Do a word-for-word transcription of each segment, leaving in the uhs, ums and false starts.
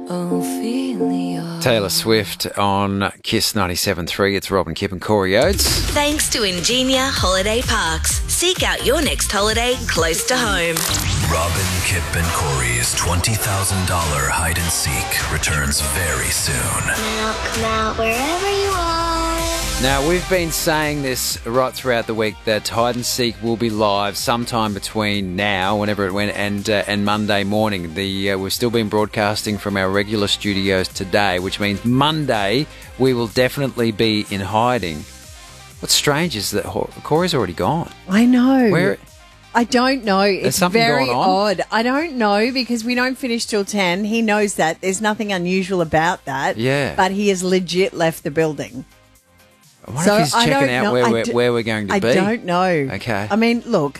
Ophelia. Taylor Swift on Kiss ninety-seven point three. It's Robin Kipp and Corey Oates. Thanks to Ingenia Holiday Parks. Seek out your next holiday close to home. Robin, Kipp and Corey's twenty thousand dollars hide and seek returns very soon. Now come out wherever you are. Now, we've been saying this right throughout the week that hide and seek will be live sometime between now, whenever it went, and uh, and Monday morning. The uh, we've still been broadcasting from our regular studios today, which means Monday we will definitely be in hiding. What's strange is that Ho- Corey's already gone. I know. Where? I don't know. It's something very going on? odd. I don't know because we don't finish till ten. He knows that. There's nothing unusual about that. Yeah. But he has legit left the building. I wonder So if he's I checking don't out know. where I we're, do- where we're going to I be. don't know. Okay. I mean, look,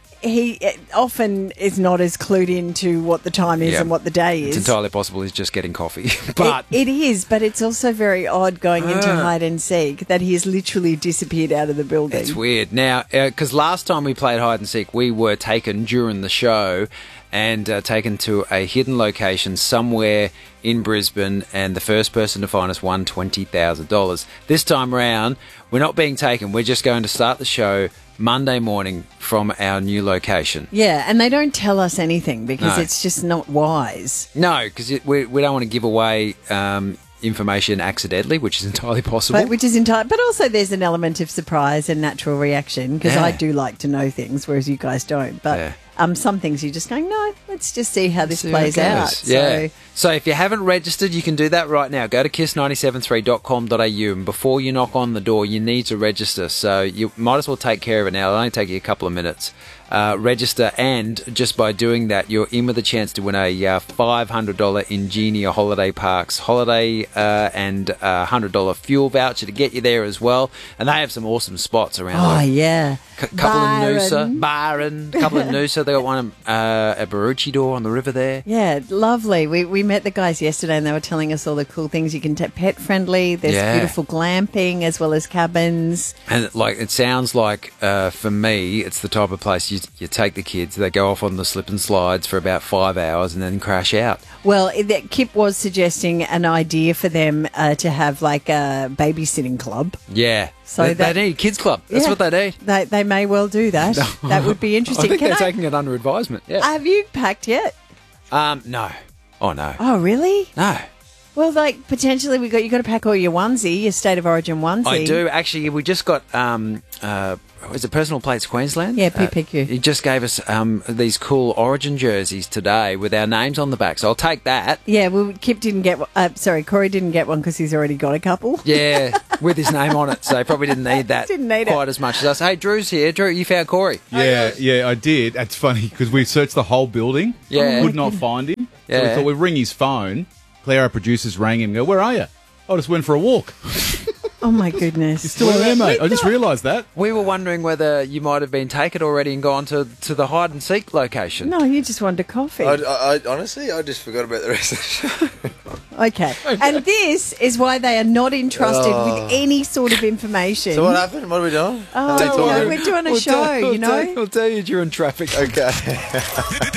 he uh, often is not as clued into what the time is Yeah. and what the day is. It's entirely possible he's just getting coffee. but It, it is, but it's also very odd going into Ah. hide and seek that he has literally disappeared out of the building. It's weird. Now, because last time we played hide and seek, we were taken during the show and uh, taken to a hidden location somewhere in Brisbane, and the first person to find us won twenty thousand dollars. This time round, we're not being taken. We're just going to start the show Monday morning from our new location. Yeah, and they don't tell us anything because No. it's just not wise. No, because we, we don't want to give away um, information accidentally, which is entirely possible. But which is entire, but also there's an element of surprise and natural reaction because Yeah. I do like to know things, whereas you guys don't. But Yeah. um, some things you're just going, no, let's just see how this See how it plays out. goes. Yeah. So, So if you haven't registered, you can do that right now. Go to kiss nine seven three dot com dot a u, and before you knock on the door, you need to register. So you might as well take care of it now. It'll only take you a couple of minutes. Uh, register, and just by doing that, you're in with a chance to win a uh, five hundred dollars Ingenia Holiday Parks holiday uh, and a one hundred dollars fuel voucher to get you there as well. And they have some awesome spots around. oh like yeah, a couple Byron. of Noosa, Byron, a couple of Noosa. They got one uh, at Maroochydore on the river there. Yeah, lovely. We we met the guys yesterday and they were telling us all the cool things you can take. Pet friendly. There's Yeah. beautiful glamping as well as cabins. And like it sounds like uh, for me, it's the type of place you you take the kids, they go off on the slip and slides for about five hours and then crash out. Well, it- that Kip was suggesting an idea for them uh, to have like a babysitting club. Yeah, So they, that- they need kids club. That's Yeah. what they need. They they may well do that. That would be I interesting. think Can they're I- taking it under advisement. Yeah. Have you packed yet? um. No. Oh no. Oh, really? No. Well, like potentially we got you got to pack all your onesie, your state of origin onesie. I do actually. We just got um. Uh, is it Personal Plates Queensland? Yeah, P P Q. Uh, he just gave us um these cool Origin jerseys today with our names on the back. So I'll take that. Yeah, well, Kip didn't get. one- Uh, sorry, Corey didn't get one because he's already got a couple. Yeah, with his name on it. So he probably didn't need that Didn't need it. quite as much as us. Hey, Drew's here. Drew, you found Corey. Yeah, yeah, I did. It's funny because we searched the whole building. Yeah. Could not find him. So we Yeah. thought we'd ring his phone. Claire, our producers, rang him and go, "Where are you?" I just went for a walk. Oh my goodness! You're still there, mate. I just realised that. We were wondering whether you might have been taken already and gone to, to the hide and seek location. No, you just wanted a coffee. I, I, I honestly, I just forgot about the rest of the show. Okay. And this is why they are not entrusted Oh. with any sort of information. So what happened? What are we doing? Oh, They no, talking? we're doing a We'll show, tell- we'll you know? tell- We'll tell you during traffic. Okay.